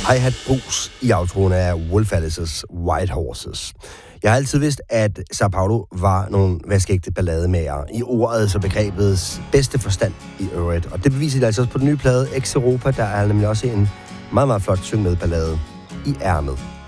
hi-hat brus i outroen af Wolf Alice's White Horses. Jeg har altid vidst, at Sao Paulo var nogle vaskeægte ballademager i ordets og begrebets bedste forstand i øvrigt. Og det beviser det altså også på den nye plade Ex Europa, der er nemlig også en meget, meget flot syng med ballade i ærmet.